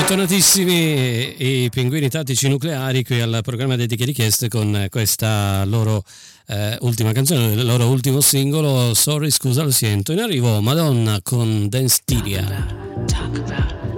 Bentornatissimi i Pinguini Tattici Nucleari qui al programma Dediche Richieste con questa loro ultima canzone, il loro ultimo singolo, Sorry scusa lo sento. In arrivo Madonna con Dance Styria.